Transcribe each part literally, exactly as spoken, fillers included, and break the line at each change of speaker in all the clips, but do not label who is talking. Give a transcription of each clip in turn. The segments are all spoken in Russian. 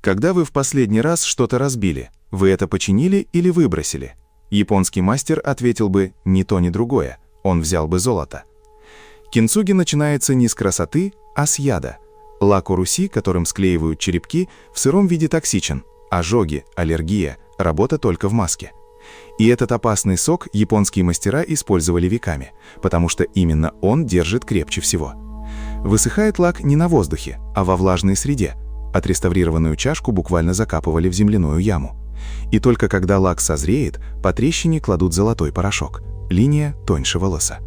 Когда вы в последний раз что-то разбили, вы это починили или выбросили? Японский мастер ответил бы ни то, ни другое. Он взял бы золото. Кинцуги начинается не с красоты, а с яда. Лак уруси, которым склеивают черепки, в сыром виде токсичен. Ожоги, аллергия, работа только в маске. И этот опасный сок японские мастера использовали веками, потому что именно он держит крепче всего. Высыхает лак не на воздухе, а во влажной среде. Отреставрированную чашку буквально закапывали в земляную яму. И только когда лак созреет, по трещине кладут золотой порошок. Линия тоньше волоса.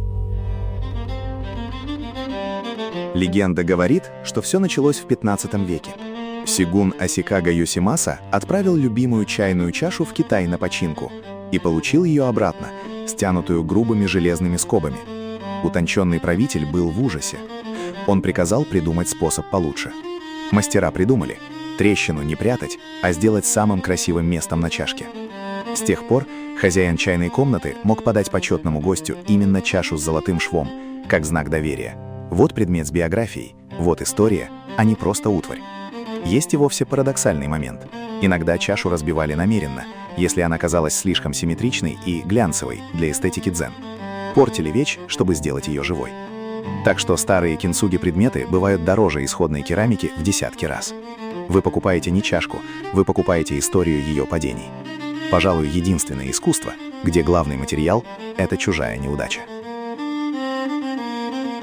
Легенда говорит, что все началось в пятнадцатом веке. Сигун Асикага Йосимаса отправил любимую чайную чашу в Китай на починку и получил ее обратно, стянутую грубыми железными скобами. Утонченный правитель был в ужасе. Он приказал придумать способ получше. Мастера придумали трещину не прятать, а сделать самым красивым местом на чашке. С тех пор хозяин чайной комнаты мог подать почетному гостю именно чашу с золотым швом, как знак доверия. Вот предмет с биографией, вот история, а не просто утварь. Есть и вовсе парадоксальный момент. Иногда чашу разбивали намеренно, если она казалась слишком симметричной и глянцевой для эстетики дзен. Портили вещь, чтобы сделать ее живой. Так что старые кинцуги-предметы бывают дороже исходной керамики в десятки раз. Вы покупаете не чашку, вы покупаете историю ее падений. Пожалуй, единственное искусство, где главный материал — это чужая неудача.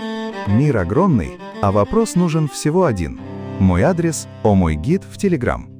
Мир огромный, а вопрос нужен всего один. Мой адрес — о мой гид в Telegram.